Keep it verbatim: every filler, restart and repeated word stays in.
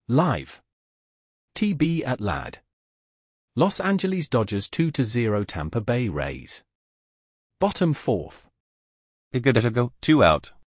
Live. T B at Ladd. Los Angeles Dodgers two to zero Tampa Bay Rays. Bottom fourth. Iguodala, two out.